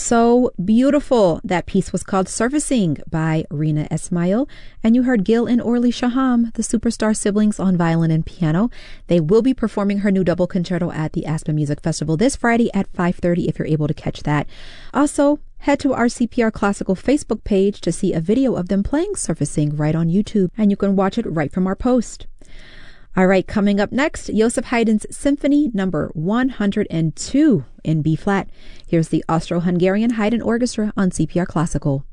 so beautiful. That piece was called Surfacing by Rina Esmail. And you heard Gil and Orly Shaham, the superstar siblings, on violin and piano. They will be performing her new double concerto at the Aspen Music Festival this Friday at 5:30 if you're able to catch that. Also, head to our CPR Classical Facebook page to see a video of them playing Surfacing right on YouTube. And you can watch it right from our post. All right, coming up next, Joseph Haydn's Symphony number 102 in B-flat. Here's the Austro-Hungarian Haydn Orchestra on CPR Classical.